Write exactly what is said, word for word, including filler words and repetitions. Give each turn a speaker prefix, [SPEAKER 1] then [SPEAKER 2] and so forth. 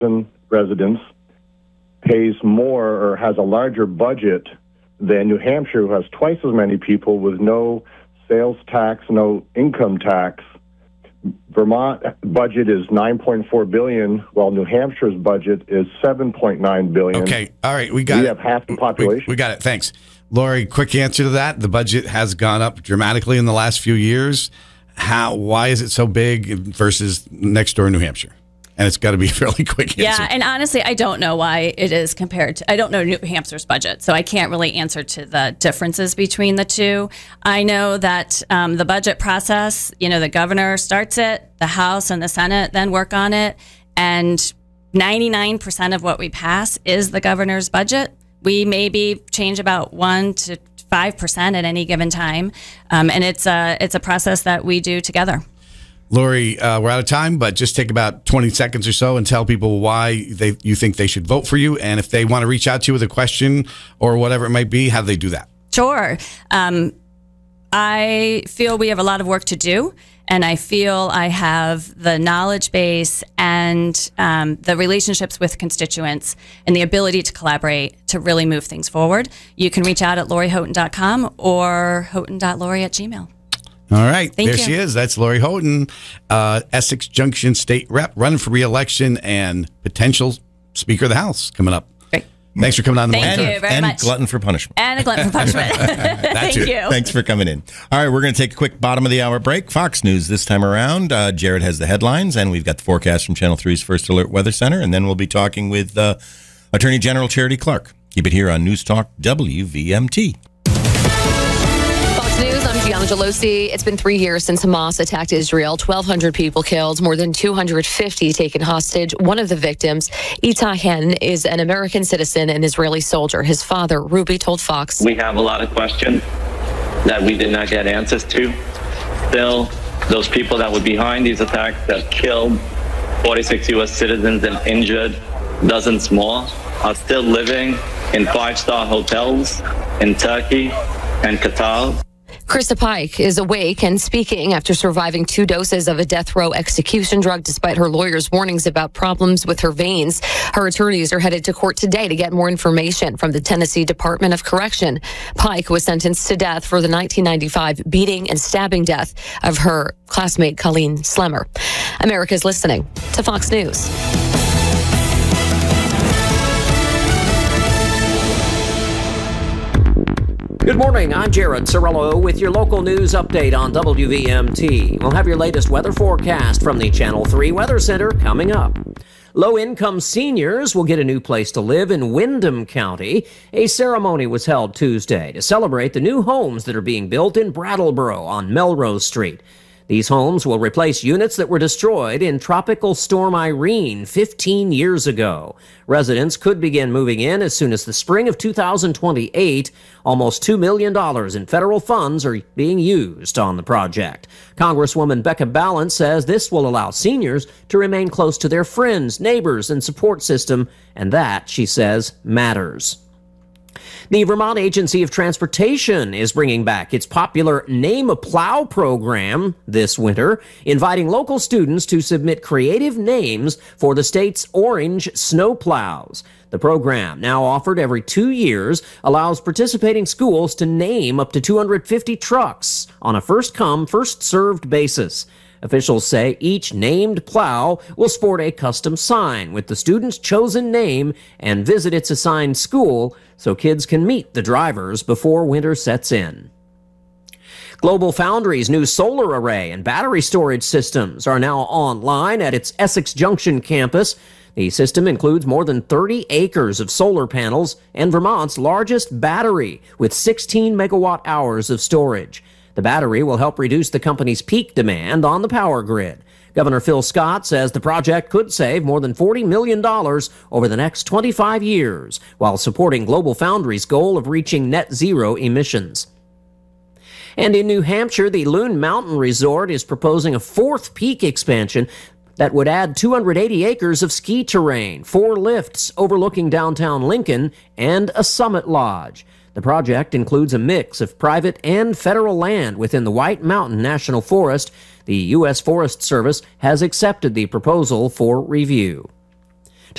[SPEAKER 1] residents pays more or has a larger budget than New Hampshire, who has twice as many people with no sales tax, no income tax. Vermont budget is nine point four billion dollars, while New Hampshire's budget is seven point nine billion dollars.
[SPEAKER 2] Okay, all right, we got
[SPEAKER 1] we
[SPEAKER 2] it.
[SPEAKER 1] have half the population.
[SPEAKER 2] We, we got it, thanks. Lori, quick answer to that. The budget has gone up dramatically in the last few years. How? Why is it so big versus next door in New Hampshire? And it's got to be a fairly quick answer.
[SPEAKER 3] Yeah, and honestly, I don't know why it is compared to, I don't know New Hampshire's budget, so I can't really answer to the differences between the two. I know that um, the budget process, you know, the governor starts it, the House and the Senate then work on it, and ninety-nine percent of what we pass is the governor's budget. We maybe change about one to five percent at any given time, um, and it's a, it's a process that we do together.
[SPEAKER 2] Lori, uh, we're out of time, but just take about twenty seconds or so and tell people why they you think they should vote for you. And if they want to reach out to you with a question or whatever it might be, how do they do that?
[SPEAKER 3] Sure. Um, I feel we have a lot of work to do, and I feel I have the knowledge base and um, the relationships with constituents and the ability to collaborate to really move things forward. You can reach out at lori houghton dot com or houghton dot lori at gmail.
[SPEAKER 2] All right.
[SPEAKER 3] Thank
[SPEAKER 2] there
[SPEAKER 3] you.
[SPEAKER 2] she is. That's Lori Houghton, uh, Essex Junction State Rep, running for re-election and potential Speaker of the House coming up.
[SPEAKER 3] Great.
[SPEAKER 2] Thanks for coming on the
[SPEAKER 3] Thank
[SPEAKER 2] morning.
[SPEAKER 3] you very
[SPEAKER 4] and
[SPEAKER 3] much.
[SPEAKER 4] glutton for punishment.
[SPEAKER 3] And a glutton for punishment. Thank
[SPEAKER 2] too.
[SPEAKER 3] you.
[SPEAKER 4] Thanks for coming in. All right, we're going to take a quick bottom of the hour break. Fox News this time around. Uh, Jared has the headlines, and we've got the forecast from Channel three's First Alert Weather Center, and then we'll be talking with uh, Attorney General Charity Clark. Keep it here on News Talk W V M T.
[SPEAKER 5] News, I'm Gianna Gelosi. It's been three years since Hamas attacked Israel. twelve hundred people killed, more than two hundred fifty taken hostage. One of the victims, Itai Hen, is an American citizen and Israeli soldier. His father, Ruby, told Fox.
[SPEAKER 6] We have a lot of questions that we did not get answers to. Still, those people that were behind these attacks that killed forty-six U S citizens and injured dozens more are still living in five-star hotels in Turkey and Qatar.
[SPEAKER 5] Krista Pike is awake and speaking after surviving two doses of a death row execution drug despite her lawyer's warnings about problems with her veins. Her attorneys are headed to court today to get more information from the Tennessee Department of Correction. Pike was sentenced to death for the nineteen ninety-five beating and stabbing death of her classmate Colleen Slemmer. America's listening to Fox News.
[SPEAKER 7] Good morning, I'm Jared Cirillo with your local news update on W V M T. We'll have your latest weather forecast from the Channel three Weather Center coming up. Low-income seniors will get a new place to live in Windham County. A ceremony was held Tuesday to celebrate the new homes that are being built in Brattleboro on Melrose Street. These homes will replace units that were destroyed in Tropical Storm Irene fifteen years ago. Residents could begin moving in as soon as the spring of two thousand twenty-eight. Almost two million dollars in federal funds are being used on the project. Congresswoman Becca Balint says this will allow seniors to remain close to their friends, neighbors, and support system, and that, she says, matters. The Vermont Agency of Transportation is bringing back its popular Name a Plow program this winter, inviting local students to submit creative names for the state's orange snow plows. The program, now offered every two years, allows participating schools to name up to two hundred fifty trucks on a first-come, first-served basis. Officials say each named plow will sport a custom sign with the student's chosen name and visit its assigned school so kids can meet the drivers before winter sets in. Global Foundries' new solar array and battery storage systems are now online at its Essex Junction campus. The system includes more than thirty acres of solar panels and Vermont's largest battery with sixteen megawatt hours of storage. The battery will help reduce the company's peak demand on the power grid. Governor Phil Scott says the project could save more than forty million dollars over the next twenty-five years, while supporting Global Foundries' goal of reaching net zero emissions. And in New Hampshire, the Loon Mountain Resort is proposing a fourth peak expansion that would add two hundred eighty acres of ski terrain, four lifts overlooking downtown Lincoln, and a summit lodge. The project includes a mix of private and federal land within the White Mountain National Forest. The U S Forest Service has accepted the proposal for review.